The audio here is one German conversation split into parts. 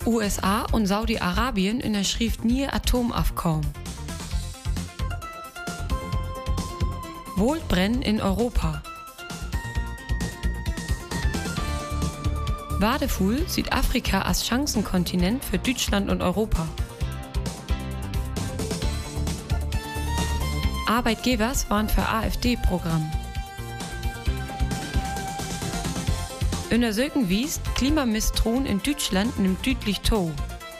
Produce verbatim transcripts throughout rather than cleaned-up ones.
U S A und Saudi-Arabien unterschrift nie Atomabkommen. Waldbrennen in Europa. Wadefuhl, Südafrika als Chancenkontinent für Deutschland und Europa. Arbeitgebers waren für AfD-Programm. Untersuchen wies, Klimamisstrauen in Deutschland nimmt deutlich zu.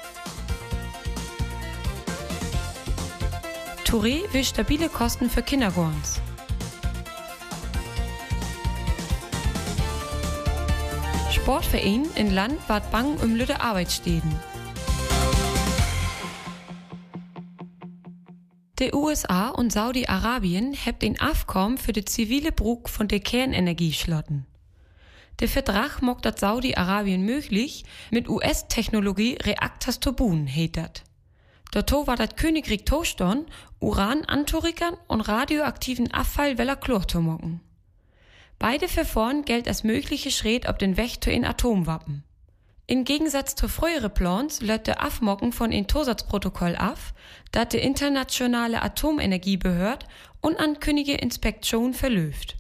Touré will stabile Kosten für Kindergartens. Sportverein in Land ward bang um lüde Arbeitsstätten. Die U S A und Saudi-Arabien hebt den Abkommen für die zivile Brug von der Kernenergie schlotten. Der Vertrag macht dat Saudi-Arabien möglich, mit U S-Technologie Reaktors zu bauen, heet dat. Dato war dat Königreich Tostorn, Uran anzurickern und radioaktiven Abfall weller Chlor zu mocken. Beide Verfahren gilt als mögliche Schritt auf den Weg zu in Atomwaffen. Im Gegensatz zu früheren Plans lädt der Afmocken von in Tosatzprotokoll af, dat die internationale Atomenergiebehörde unankündige Inspektion verlöft.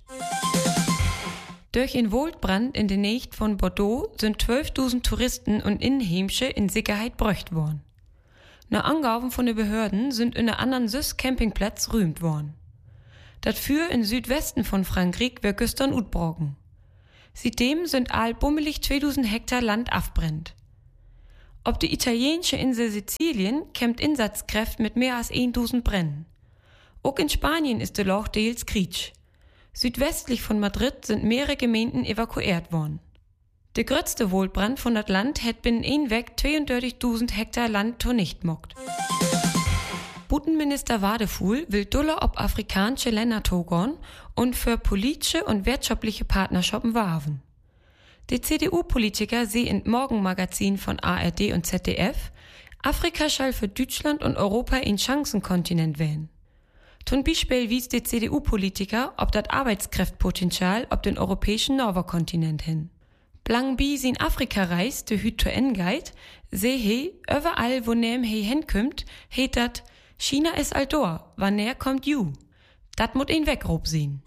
Durch den Waldbrand in der Nähe von Bordeaux sind zwölftausend Touristen und Inheimische in Sicherheit bröcht worden. Nach Angaben von den Behörden sind in einer anderen Süß-Campingplatz rühmt worden. Das Für in Südwesten von Frankreich wird gestern utbrochen. Seitdem sind all bummelig zweitausend Hektar Land abbrennt. Ob die italienische Insel Sizilien kämpft Insatzkräfte mit mehr als tausend Brennen. Auch in Spanien ist der Loch deels Krieg. Südwestlich von Madrid sind mehrere Gemeinden evakuiert worden. Der größte Waldbrand von dat Land hat binnen ein Weg zweiunddreißigtausend Hektar Land zunicht mockt. Butenminister Wadefuhl will Dollar ob afrikanische Länder togon und für politische und wirtschaftliche Partnerschaften werben. Die C D U-Politiker sehen im Morgenmagazin von A R D und Z D F, Afrika soll für Deutschland und Europa ein Chancenkontinent werden. Zum Beispiel wies die C D U-Politiker ob das Arbeitskräftpotenzial auf den europäischen Nordkontinent hin. Blang bi sin Afrika reist, de hüt to engeit, seh he, überall wo nem he hinkommt, heet dat, China is all dor, wann er kommt ju. Dat mut ihn wegrob sehen.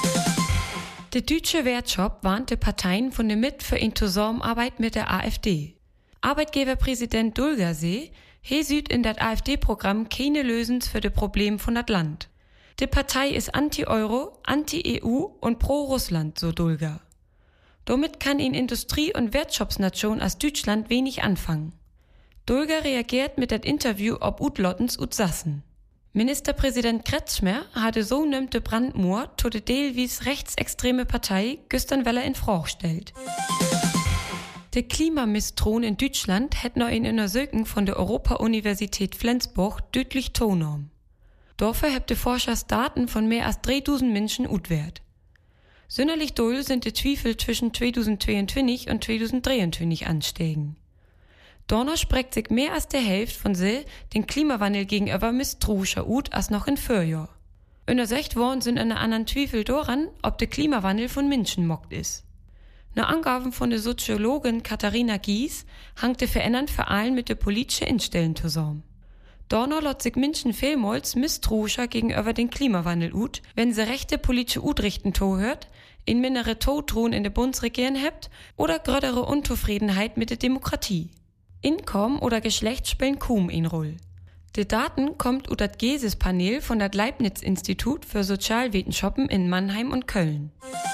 Der deutsche Wertschop warnte Parteien von der Mit für in Zusammenarbeit mit der AfD. Arbeitgeberpräsident Dulger seh, he süd in dat AfD-Programm keine Lösens für de Problem von dat Land. Die Partei ist anti-Euro, anti-E U und pro-Russland, so Dulger. Damit kann ihn Industrie- und Wirtschaftsnation als Deutschland wenig anfangen. Dulger reagiert mit dat Interview ob Utlottens ut Sassen. Ministerpräsident Kretschmer hatte so nimmte Brandmoor to de Deelwies rechtsextreme Partei gestern Weller in Frage stellt. Der Klimamisstrauen in Deutschland hätt noch in Untersuchung von der Europa-Universität Flensburg deutlich tonorm. Dafür hebt de Forschers Daten von mehr als dreitausend Menschen utwert. Sonderlich doll sind die Zweifel zwischen zweitausendzweiundzwanzig und zweitausenddreiundzwanzig ansteigen. Donner spricht sich mehr als der Hälfte von sie den Klimawandel gegenüber misstrauischer ut als noch in Vorjahr. Untersucht worden sind in einer anderen Zweifel daran, ob der Klimawandel von Menschen mockt ist. Nach Angaben von der Soziologin Katharina Gies hangt der Verändern vor allem mit der politischen Instellen zusammen. Donner lässt sich Menschen vielmals misstrauischer gegenüber den Klimawandel ut, wenn sie rechte politische Utrichten tohört, in mindere Todrohen in der Bundesregierung hebt oder grödere Unzufriedenheit mit der Demokratie. Inkommen oder Geschlecht spielen kaum eine Rolle. Die Daten kommt ut dat Geses-Panel von dat Leibniz-Institut für Sozialwissenschaften in Mannheim und Köln.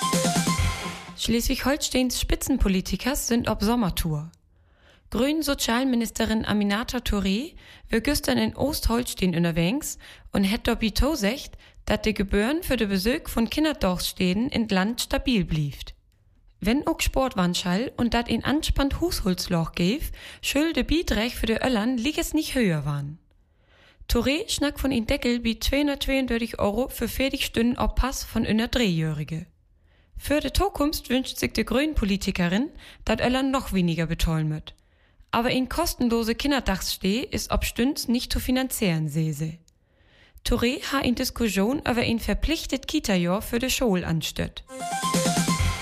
Schleswig-Holsteins Spitzenpolitikers sind ob Sommertour. Grünen Sozialministerin Aminata Touré wird gestern in Ostholstein unterwegs und hat dort gesagt, dass die Gebühren für den Besuch von Kinderdorfstäden in Land stabil blieft. Wenn auch Sportwanschall und dat in anspannt Haushaltsloch gäf, schuld de Beiträge für die Öllern lieg es nicht höher waren. Touré schnackt von in Deckel wie zweihundertzweiunddreißig Euro für vierzig Stunden ob Pass von einer Dreijährige. Für die Zukunft wünscht sich die Grünen-Politikerin, dat Öllern noch weniger betollen wird. Aber in kostenlose Kinderdachssteh ist ob Stünds nicht zu finanzieren, sehe sie. Touré ha in Diskussion über ein verpflichtet Kita-Jahr für die Schule anstött.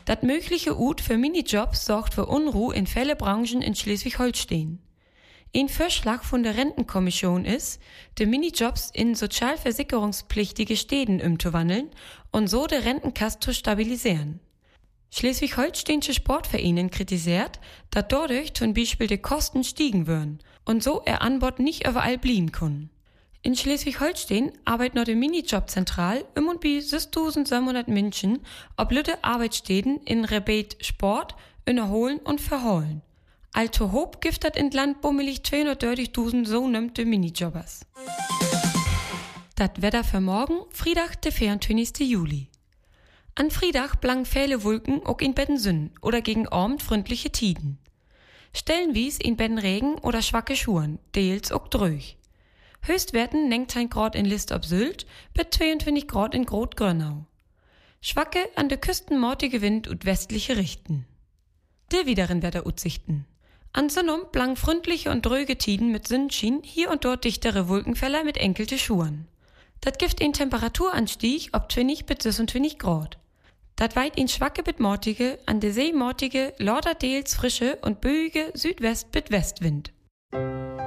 Das mögliche Ut für Minijobs sorgt für Unruhe in viele Branchen in Schleswig-Holstein. Ein Vorschlag von der Rentenkommission ist, die Minijobs in sozialversicherungspflichtige Städten umzuwandeln und so die Rentenkasse zu stabilisieren. Schleswig-Holsteinische Sportvereine kritisiert, dass dadurch zum Beispiel die Kosten stiegen würden und so ihr Angebot nicht überall blieben können. In Schleswig-Holstein arbeitet noch die Minijobzentral um und bei sechstausendsiebenhundert Menschen ob Lütte Arbeitsstätten in Rebet Sport, Innerholen und Verholen. Also hob gibt das in Land bummelig zweihundertdreißigtausend so nimmte Minijobbers. Das Wetter für morgen, Freitag, der vierundzwanzigsten Juli. An Freitag blank viele Wolken auch in Betten oder gegen Abend freundliche Tiden. Stellenwies in Betten Regen oder schwache Schuhen, deels auch dröch. Höchstwerten neunzehn Grad in List ob Sylt, bis zweiundzwanzig Grad in Grot-Grönau. Schwacke an der Küsten mortige Wind und westliche Richten. Der wideren Wetteraussichten. An Sonnum blank freundliche und dröge Tiden mit Sonnenschein, hier und dort dichtere Wolkenfeller mit enkelte Schuhen. Dat gibt ein Temperaturanstieg ob zwanzig bis sechsundzwanzig Grad. Dat weit in schwacke bis mortige, an der See mortige, lauterdeels frische und böige Südwest bis Westwind.